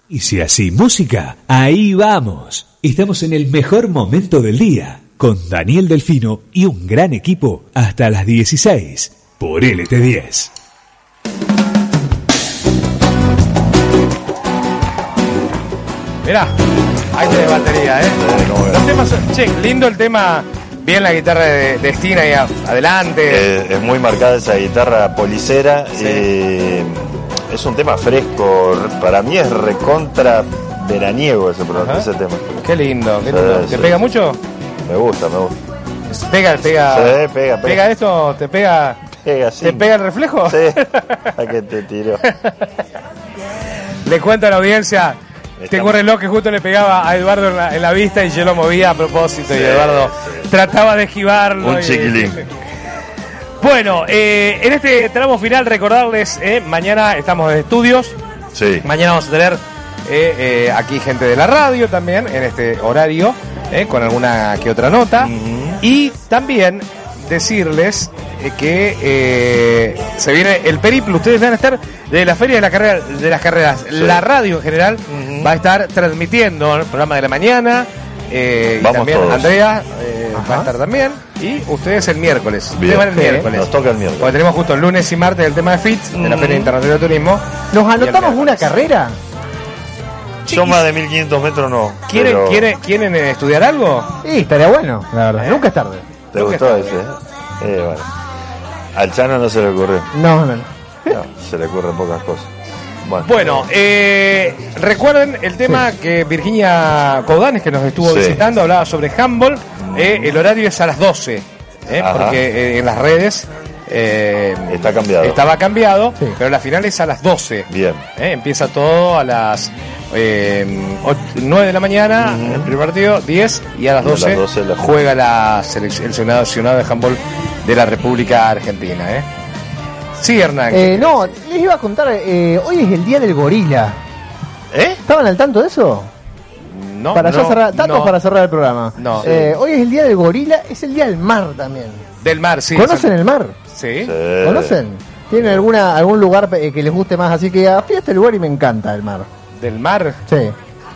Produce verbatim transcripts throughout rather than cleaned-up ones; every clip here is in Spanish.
Y si así música, ahí vamos. Estamos en el mejor momento del día, con Daniel Delfino y un gran equipo hasta las dieciséis por L T diez. Mirá, ahí tenés batería, ¿eh? Los temas son, che, lindo el tema. Bien la guitarra de, de Sting ahí a, adelante. Eh, es muy marcada esa guitarra policera. Sí. Eh, es un tema fresco. Para mí es recontra veraniego ese, ese tema. Qué lindo, qué lindo. Sí, ¿Te sí. pega mucho? Me gusta, me gusta. ¿Pega, pega? Sí, pega, pega. ¿Pega esto? ¿Te pega? Pega, sí. ¿Te pega el reflejo? Sí. A que te tiró. Le cuento a la audiencia. Estamos. Tengo un reloj que justo le pegaba a Eduardo en la, en la vista y yo lo movía a propósito, sí, y Eduardo sí. trataba de esquivarlo. Un y... chiquilín. Bueno, eh, en este tramo final recordarles, eh, mañana estamos en estudios. Sí. Mañana vamos a tener eh, eh, aquí gente de la radio también, en este horario, eh, con alguna que otra nota. Uh-huh. Y también decirles eh, que eh, se viene el periplo. Ustedes van a estar de la feria de, la carrera, de las carreras. Sí. La radio en general uh-huh. va a estar transmitiendo el programa de la mañana. Eh, y también todos. Andrea eh, va a estar también. Y ustedes el miércoles. Bien. Ustedes van el miércoles. Nos toca el miércoles. Porque tenemos justo el lunes y martes el tema de F I T, uh-huh. de la Feria Internacional de Turismo. ¿Nos anotamos una carrera? Yo más de mil quinientos metros no. ¿Quieren, pero... ¿quieren, ¿Quieren estudiar algo? Sí, estaría bueno, la verdad. ¿Eh? Nunca es tarde. ¿Te gustó ese? Eh, bueno. Al Chano no se le ocurrió. No, no, no. No, se le ocurren pocas cosas. Bueno, bueno eh, recuerden el tema sí. que Virginia Coudanes, que nos estuvo sí. visitando, hablaba sobre handball. Eh, el horario es a las doce, eh, porque eh, en las redes eh, está cambiado. estaba cambiado, sí. pero la final es a las doce. Bien. Eh, empieza todo a las eh, nueve de la mañana, uh-huh. el primer partido, diez, y a las doce, a las doce la juega la selec- el seleccionado de handball de la República Argentina. ¿eh? Sí, Hernán. Eh, no, les iba a contar, eh, hoy es el día del gorila. ¿Eh? ¿Estaban al tanto de eso? No, para no, ya cerrar, datos no. para cerrar el programa. No. Eh, sí. Hoy es el día del gorila, es el día del mar también. Del mar, sí. ¿Conocen el mar? Sí. sí. ¿Conocen? ¿Tienen alguna algún lugar que les guste más? Así que a este lugar y me encanta el mar. ¿Del mar? Sí.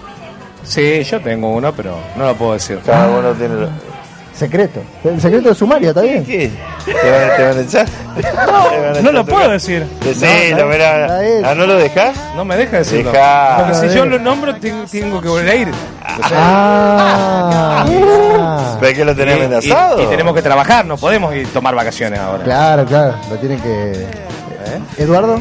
Sí, yo tengo uno, pero no lo puedo decir. Cada ah. uno tiene... Lo... Secreto. El secreto de sumario, ¿está bien? ¿Qué? ¿Te van, te van a echar? No, no lo puedo decir. Sí, no, ¿Ah, no lo dejás? No me deja decirlo. Dejá. Porque si yo lo nombro, tengo, tengo que volver a ir. O sea, ah, ah. ¿Ves que lo tenés amenazado? Y, y tenemos que trabajar, no podemos ir a tomar vacaciones ahora. Claro, claro, lo tienen que... ¿Eh? ¿Eduardo?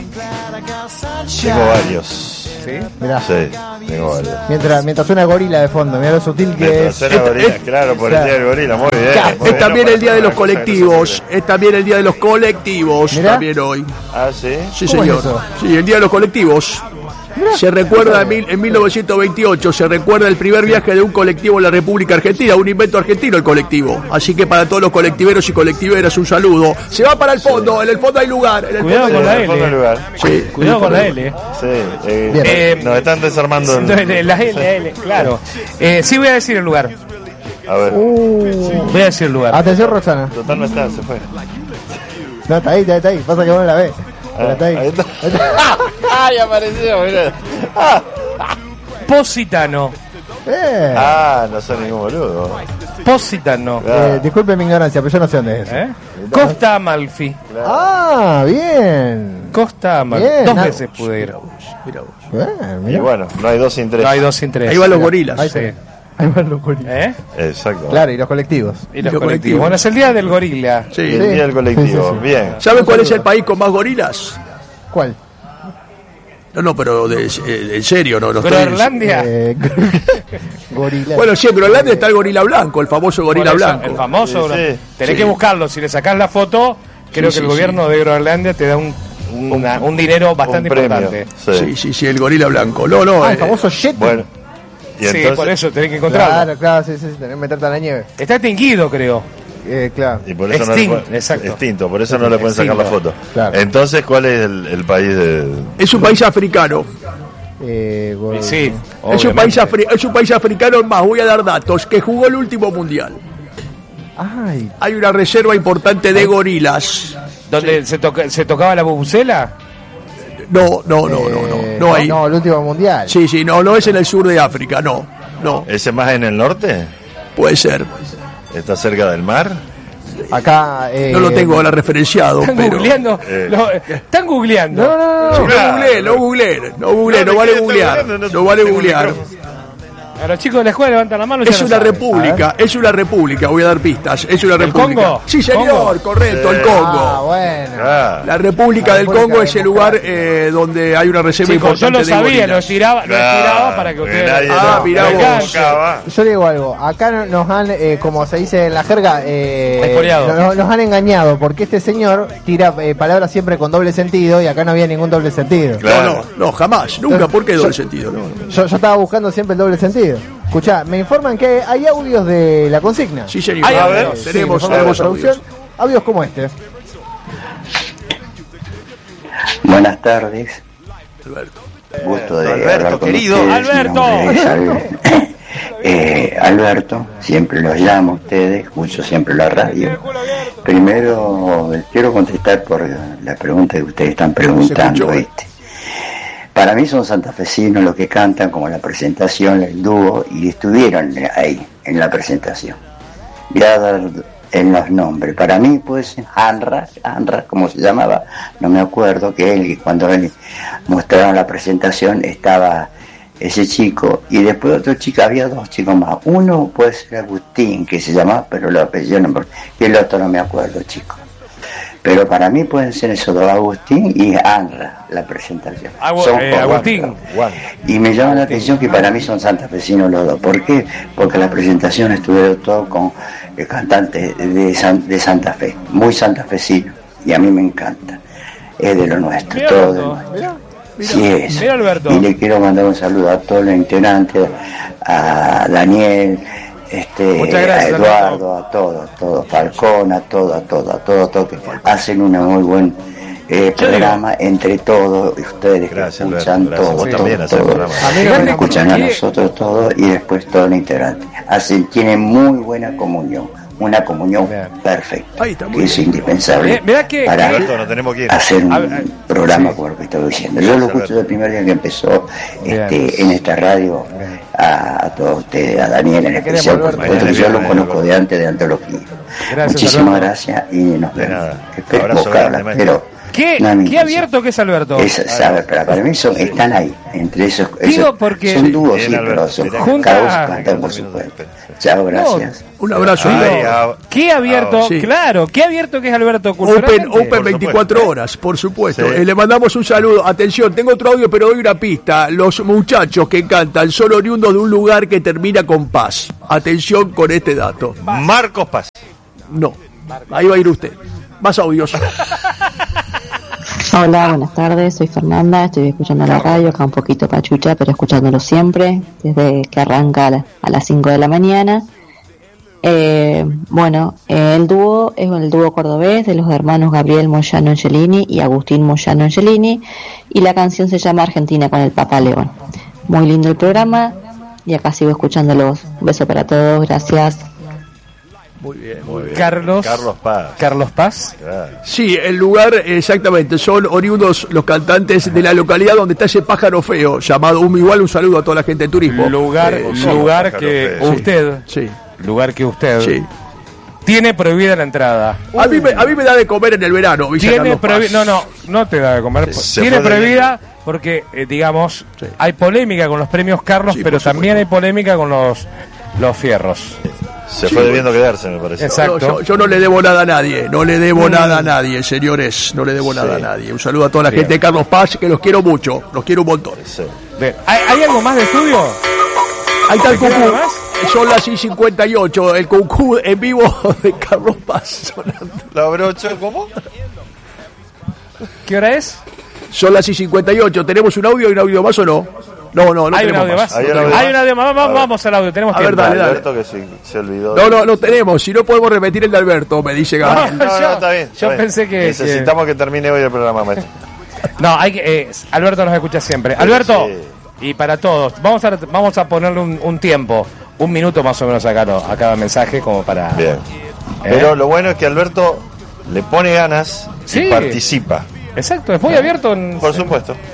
Tengo varios. ¿Sí? Mirá. Sí, tengo varios. Mientras, mientras suena gorila de fondo, mirá lo sutil que mientras es. Suena gorila, claro, por el día del gorila, muy bien. Claro, muy es bien, también no el día de los cosa colectivos, es también el día de los colectivos, Mirá. también hoy. Ah, ¿sí? Sí, ¿Cómo señor. es eso? Sí, el día de los colectivos. Mirá. Se recuerda en, mil, en mil novecientos veintiocho, se recuerda el primer viaje de un colectivo en la República Argentina, un invento argentino el colectivo. Así que para todos los colectiveros y colectiveras un saludo. Se va para el fondo, sí. En el fondo hay lugar. En el Cuidado fondo con hay la L. L. Lugar. Sí, Cuidado con la L. Sí, eh, eh, nos están desarmando. El... La L, L, claro. Eh, sí voy a decir el lugar. A ver. Uh, voy a decir el lugar. Atención, Roxana. Total no está, se fue. No, está ahí, está ahí, está ahí. Pasa que vos no la ves. Ah, está ahí. ahí está. ¡Ay, apareció! Mirá. Ah. Positano. Eh. Ah, no soy ningún boludo. Positano. Eh, disculpe mi ignorancia, pero yo no sé dónde es. ¿Eh? Costa Amalfi. Claro. Ah, bien. Costa Amalfi. Bien, dos nada. veces pude ir. Mira vos. Bien, mirá. Y bueno, no hay dos sin tres. No hay dos sin tres. Ahí van los gorilas. Ahí, Sí. ahí van los gorilas. ¿Eh? Exacto. Claro, y los colectivos. Y los Los colectivos. colectivos. Bueno, es el día del gorila. Sí. Y el día del colectivo, Sí, sí, sí. bien. ¿Saben cuál es el país con más gorilas? ¿Cuál? No, no, pero de, de- en serio, no, no estoy- Groenlandia. Eh, gorila. Bueno, sí, en Groenlandia está el gorila blanco, el famoso gorila Por eso, blanco. El famoso. Sí, sí. Tenés Sí. que buscarlo. Si le sacás la foto, creo Sí, que el sí, gobierno de Groenlandia te da un, una- un dinero bastante Un premio. importante. Sí. Sí, sí, sí, el gorila blanco. No, no, Ah, eh, el famoso Yeti. Bueno. Y Sí, entonces, por eso tenés que encontrarlo. Claro, claro, sí, sí, sí, tenés que meterte a la nieve. Está extinguido, creo. Eh, claro. Y por eso Extinct, no le pueden- exacto. extinto, por eso no le pueden sacar la Extinto. foto. Claro. Entonces, ¿cuál es el, el país de...? es un país africano. Eh, gor- Y sí, Es un, obviamente. país afri- es un país africano, más voy a dar datos, que jugó el último mundial. Ay, Hay una reserva importante de gorilas. ¿Donde se, toca, se tocaba la bubucela? No, no, no, no, no. eh, no hay. No, el último mundial. Sí, sí, no, no es en el sur de África, no, no. ¿Ese más en el norte? Puede ser. ¿Está cerca del mar? Acá. Eh, No lo tengo ahora referenciado. Están pero... googleando. Eh. Lo- están googleando. No, no, no. Sí, no. no googleé, no googleé, no googleé, no, No, vale ¿de qué googlear, está googleando? no vale Tengo googlear. micrófono. A los chicos de la escuela levantan la mano. y Es ya lo una saben. república, es una república, voy a dar pistas, es una ¿El república. Congo? Sí, señor, ¿Congo? correcto, el Sí. Congo. Ah, bueno. Ah, La República La del República Congo es el lugar Democrática. eh, donde hay una reserva Sí, pues yo importante lo de sabía, lo gorilas. tiraba, lo claro, tiraba para que porque ustedes. nadie Ah, lo- mirá lo vos. convocaba. Yo le digo algo, acá no- nos han, eh, como se dice en la jerga, eh, Expoliado. no- nos han engañado, porque este señor tira eh, palabras siempre con doble sentido y acá no había ningún doble sentido. Claro. No, no, no, jamás, nunca, ¿por qué doble sentido? No, no. Yo, yo estaba buscando siempre el doble sentido. Escuchá, me informan que hay audios de la consigna. Sí, señor, Ay, a a ver, ver, Sí, tenemos, me informan de la tenemos producción. audios. Audios como este. Buenas tardes, Alberto. gusto de Alberto, hablar con querido. ustedes. Alberto. Mi nombre es Al- eh, Alberto, siempre los llamo a ustedes, escucho siempre la radio. Primero quiero contestar por la pregunta que ustedes están preguntando. escuchó, eh. ¿viste? Para mí son santafesinos los que cantan como la presentación, el dúo, y estuvieron ahí en la presentación. Voy a dar en los nombres. Para mí, pues, Anra, Anra, como se llamaba, no me acuerdo, que él, cuando él mostraron la presentación, estaba ese chico, y después otro chico, había dos chicos más. Uno puede ser Agustín, que se llamaba, pero lo apellido no me acuerdo, y el otro no me acuerdo, chico. Pero para mí pueden ser esos dos, Agustín y Anra, la presentación. Agu- Son eh, como- Agustín. y me llama la atención que para mí son santafesinos los dos. ¿Por qué? Porque la presentación estuvieron todos con el cantante de, San- de Santa Fe, muy santafesino, y a mí me encanta. Es de lo nuestro, Mira, todo de Alberto. nuestro. Sí es. Mira, Alberto. Y le quiero mandar un saludo a todos los integrantes, a Daniel, este, Muchas gracias, a Eduardo, a todos, a todos, Falcón, a todos, a todos, a todos, todos que hacen un muy buen eh, Yo programa entre todos, y ustedes que Gracias, escuchan Alberto, gracias. todo, Vos todo, también haces todo. programa. A mí no Fíjate, me Escuchan a ¿qué- nosotros todos y después todos los integrantes. Hacen, tienen muy buena comunión, una comunión Bien. perfecta, Ahí está, muy que es bien. indispensable Mirá- mirá que- para Alberto, no tenemos que ir. hacer un A ver, programa sí. por lo que estoy diciendo. Yo lo escucho Alberto. el primer día que empezó Bien. este, en esta radio, a, a todos ustedes, a Daniel en queremos, especial, por Alberto. supuesto, que yo lo Mañana conozco viene, de antes de antología. Gracias, Muchísimas Alberto. gracias y nos De vemos. nada. Espero Abrazo buscarla, grande, maestro. pero ¿Qué, no es mi qué intención. abierto que es Alberto? Es, sabe, para, para mí son, están ahí, entre esos. Digo esos- porque- son dúos, Bien, sí, Alberto, pero son mirá. Junta- cada uno cantan por supuesto. Chao, gracias. Un abrazo. Ay, Alberto. ah, ¿Qué abierto? Ah, sí. Claro, ¿qué abierto que es Alberto Open, culturalmente? open Por veinticuatro supuesto. horas, por supuesto. Sí. Eh, le mandamos un saludo. Atención, tengo otro audio, pero doy una pista. Los muchachos que cantan son oriundos de un lugar que termina con paz. Atención con este dato. Marcos Paz. No, ahí va a ir usted. Más audios. Hola, buenas tardes, soy Fernanda, estoy escuchando la radio, acá un poquito pachucha, pero escuchándolo siempre, desde que arranca a, la- a las cinco de la mañana. Eh, bueno, eh, el dúo es el dúo cordobés de los hermanos Gabriel Moyano Angelini y Agustín Moyano Angelini, y la canción se llama Argentina con el Papa León. Muy lindo el programa, y acá sigo escuchándolos. Un beso para todos, gracias. Muy bien, muy bien. Carlos. Carlos Paz. Carlos Paz. Claro. Sí, el lugar, exactamente, son oriundos los cantantes de la localidad donde está ese pájaro feo, llamado un igual, un saludo a toda la gente de turismo. Lugar, Eh, lugar pájaro que feo. usted, Sí, lugar que usted sí. tiene prohibida la entrada. A mí, me, a mí me da de comer en el verano, Villa Tiene Carlos Paz. prohibida, no, no, no te da de comer. Se Tiene fue de prohibida porque, eh, digamos, Sí. hay polémica con los premios Carlos, Sí, pero por supuesto. también hay polémica con los, los fierros. Se fue debiendo quedarse, me parece. Exacto. No, yo, yo no le debo nada a nadie, no le debo nada a nadie, señores, no le debo nada a nadie. Un saludo a toda la Bien. gente de Carlos Paz, que los quiero mucho, los quiero un montón. Sí. Bien. ¿Hay, hay algo más de estudio? Ahí está el ¿Te queda cucú, más? son las I cincuenta y ocho, el cucú en vivo de Carlos Paz sonando. ¿La brocha cómo? ¿Qué hora es? Son las I cincuenta y ocho, ¿tenemos un audio y un audio más o no? No, no, no ¿Hay un tenemos audio más. más? Hay no un tenemos audio Hay un audio más. Vamos, vamos al audio, tenemos A ver, tiempo. dale, dale. Alberto que se, se olvidó. No, no, no tenemos, si no podemos repetir el de Alberto, me dice Gabriel. No, no, Yo- está bien. yo está bien. pensé que- Necesitamos que... termine hoy el programa, maestro. No, hay que, eh, Alberto nos escucha siempre. Alberto, y para todos, vamos a, vamos a ponerle un, un tiempo, un minuto más o menos a cada, a cada mensaje como para... Bien. ¿Eh? Pero lo bueno es que Alberto le pone ganas Sí. y participa. Exacto, es muy abierto. En, Por supuesto.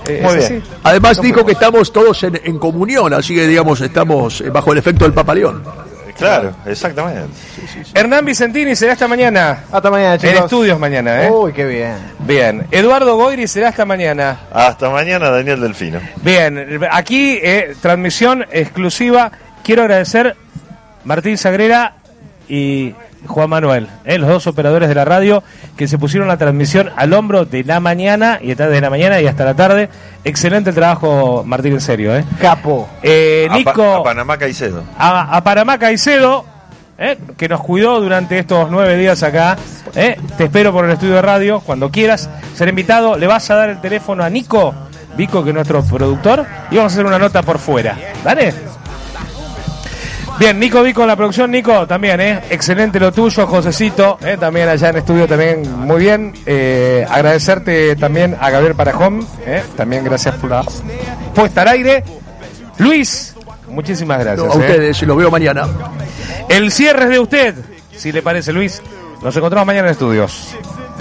Eh, Muy es bien. así. Además No dijo fue- que estamos todos en, en comunión, así que digamos estamos eh, bajo el efecto del Papa León. Claro, exactamente. Hernán Vicentini será esta mañana. Hasta mañana, chicos. En estudios mañana, ¿eh? Uy, qué bien. Bien. Eduardo Goiri será esta mañana. Hasta mañana, Daniel Delfino. Bien. Aquí, eh, transmisión exclusiva. Quiero agradecer Martín Sagrera y Juan Manuel, eh, los dos operadores de la radio que se pusieron la transmisión al hombro de la mañana y de la mañana y hasta la tarde. Excelente el trabajo, Martín, en serio, ¿eh? Capo. Eh, A, Nico, Pa- a Panamá Caicedo. a, a Panamá Caicedo, eh, que nos cuidó durante estos nueve días acá. Eh, te espero por el estudio de radio cuando quieras ser invitado. Le vas a dar el teléfono a Nico Vico, que es nuestro productor, y vamos a hacer una nota por fuera. ¿Dale? Bien, Nico Vico en la producción. Nico, también, ¿eh? Excelente lo tuyo, Josecito, ¿eh? También allá en estudio, también muy bien. Eh, agradecerte también a Gabriel Parajón, ¿eh? También gracias por la puesta al aire. Luis, muchísimas gracias. A ¿eh? ustedes, los veo mañana. El cierre es de usted, si le parece, Luis. Nos encontramos mañana en estudios.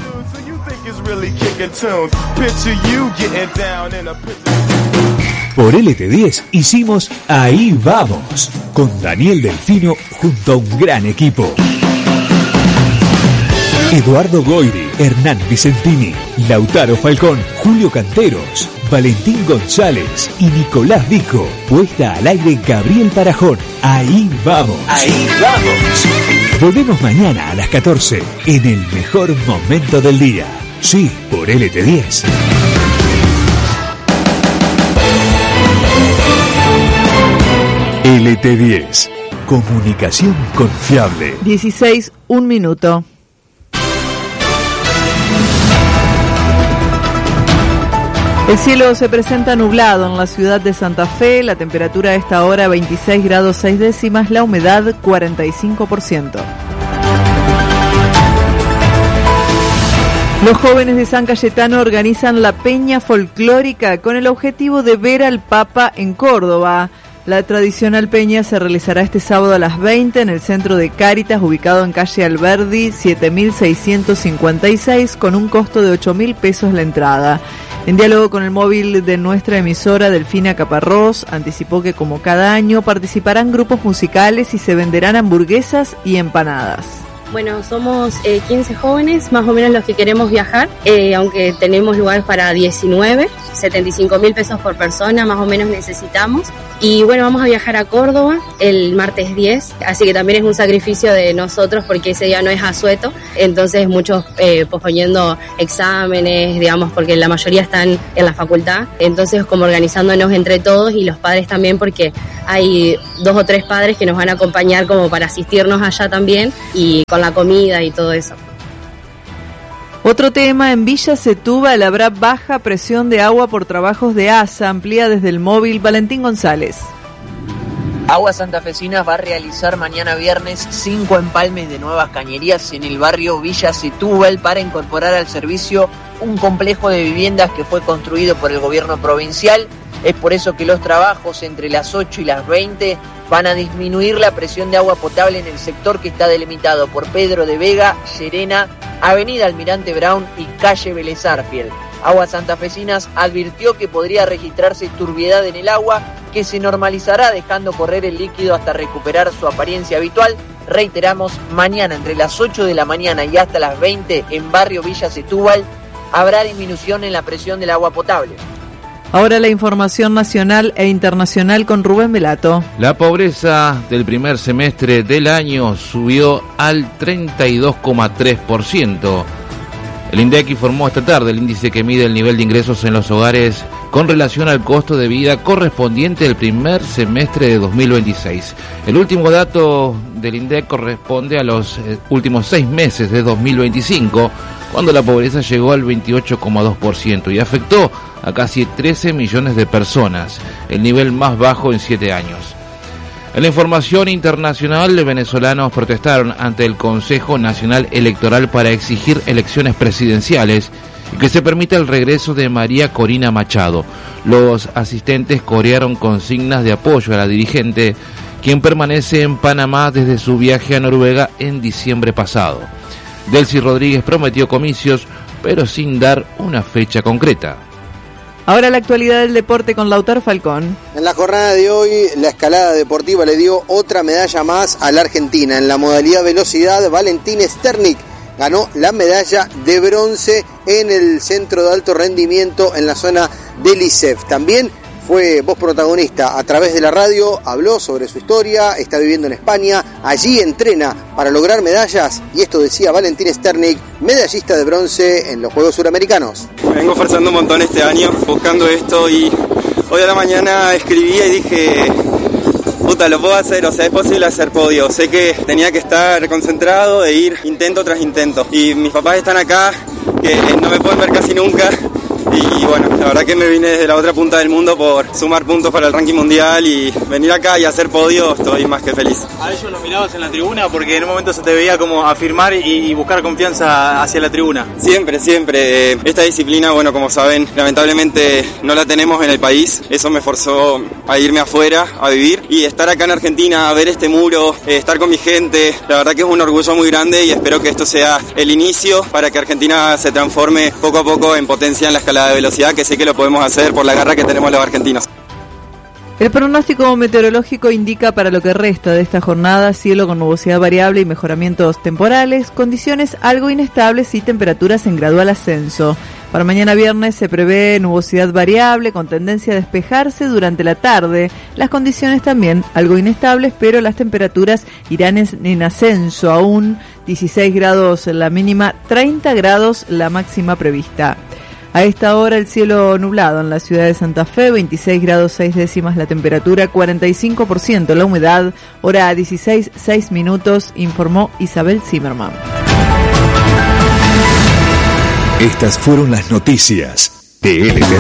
Por L T diez hicimos Ahí Vamos, con Daniel Delfino junto a un gran equipo. Eduardo Goiri, Hernán Vicentini, Lautaro Falcón, Julio Canteros, Valentín González y Nicolás Vico. Puesta al aire Gabriel Parajón. Ahí vamos. Ahí vamos. Volvemos mañana a las catorce en el mejor momento del día. Sí, por L T diez. L T diez. Comunicación confiable. dieciséis, un minuto. El cielo se presenta nublado en la ciudad de Santa Fe, la temperatura a esta hora veintiséis grados seis décimas, la humedad cuarenta y cinco por ciento. Los jóvenes de San Cayetano organizan la Peña Folclórica con el objetivo de ver al Papa en Córdoba. La tradicional peña se realizará este sábado a las veinte en el centro de Cáritas, ubicado en calle Alberdi siete mil seiscientos cincuenta y seis, con un costo de ocho mil pesos la entrada. En diálogo con el móvil de nuestra emisora, Delfina Caparrós anticipó que, como cada año, participarán grupos musicales y se venderán hamburguesas y empanadas. Bueno, somos eh, quince jóvenes, más o menos los que queremos viajar, eh, aunque tenemos lugares para diecinueve, setenta y cinco mil pesos por persona, más o menos necesitamos. Y bueno, vamos a viajar a Córdoba el martes diez, así que también es un sacrificio de nosotros porque ese día no es asueto, entonces muchos eh, posponiendo exámenes, digamos, porque la mayoría están en la facultad, entonces como organizándonos entre todos y los padres también, porque hay dos o tres padres que nos van a acompañar como para asistirnos allá también y con la comida y todo eso. Otro tema, en Villa Setúbal habrá baja presión de agua por trabajos de ASA, amplía desde el móvil Valentín González. Aguas Santafesinas va a realizar mañana viernes cinco empalmes de nuevas cañerías en el barrio Villa Setúbal para incorporar al servicio un complejo de viviendas que fue construido por el gobierno provincial. Es por eso que los trabajos entre las ocho y las veinte van a disminuir la presión de agua potable en el sector que está delimitado por Pedro de Vega, Llerena, Avenida Almirante Brown y calle Vélez Arfiel. Aguas Santafesinas advirtió que podría registrarse turbiedad en el agua, que se normalizará dejando correr el líquido hasta recuperar su apariencia habitual. Reiteramos, mañana entre las ocho de la mañana y hasta las veinte en barrio Villa Setúbal habrá disminución en la presión del agua potable. Ahora la información nacional e internacional con Rubén Velato. La pobreza del primer semestre del año subió al treinta y dos coma tres por ciento. El INDEC informó esta tarde el índice que mide el nivel de ingresos en los hogares con relación al costo de vida correspondiente al primer semestre de dos mil veintiséis. El último dato del INDEC corresponde a los eh, últimos seis meses de dos mil veinticinco, cuando la pobreza llegó al veintiocho coma dos por ciento y afectó a casi trece millones de personas, el nivel más bajo en siete años. En la información internacional, los venezolanos protestaron ante el Consejo Nacional Electoral para exigir elecciones presidenciales y que se permita el regreso de María Corina Machado. Los asistentes corearon consignas de apoyo a la dirigente, quien permanece en Panamá desde su viaje a Noruega en diciembre pasado. Delcy Rodríguez prometió comicios, pero sin dar una fecha concreta. Ahora la actualidad del deporte con Lautaro Falcón. En la jornada de hoy, la escalada deportiva le dio otra medalla más a la Argentina. En la modalidad velocidad, Valentín Sternik ganó la medalla de bronce en el centro de alto rendimiento en la zona del I S E F. También fue voz protagonista a través de la radio, habló sobre su historia, está viviendo en España, allí entrena para lograr medallas y esto decía Valentín Sternik, medallista de bronce en los Juegos Suramericanos. Me vengo esforzando un montón este año buscando esto y hoy a la mañana escribía y dije, puta, lo puedo hacer, o sea, es posible hacer podio. Sé que tenía que estar concentrado e ir intento tras intento y mis papás están acá, que no me pueden ver casi nunca. Y bueno, la verdad que me vine desde la otra punta del mundo por sumar puntos para el ranking mundial y venir acá y hacer podio, estoy más que feliz. ¿A ellos lo mirabas en la tribuna? Porque en un momento se te veía como afirmar y, y buscar confianza hacia la tribuna. Siempre, siempre. Esta disciplina, bueno, como saben, lamentablemente no la tenemos en el país. Eso me forzó a irme afuera, a vivir y estar acá en Argentina, a ver este muro, estar con mi gente. La verdad que es un orgullo muy grande y espero que esto sea el inicio para que Argentina se transforme poco a poco en potencia en la escalada de velocidad, que sé que lo podemos hacer por la garra que tenemos los argentinos. El pronóstico meteorológico indica para lo que resta de esta jornada cielo con nubosidad variable y mejoramientos temporales, condiciones algo inestables y temperaturas en gradual ascenso. Para mañana viernes se prevé nubosidad variable con tendencia a despejarse durante la tarde. Las condiciones también algo inestables, pero las temperaturas irán en, en ascenso aún. dieciséis grados la mínima, treinta grados la máxima prevista. A esta hora el cielo nublado en la ciudad de Santa Fe, veintiséis grados seis décimas la temperatura, cuarenta y cinco por ciento la humedad, hora dieciséis, seis minutos, informó Isabel Zimmerman. Estas fueron las noticias de L T V.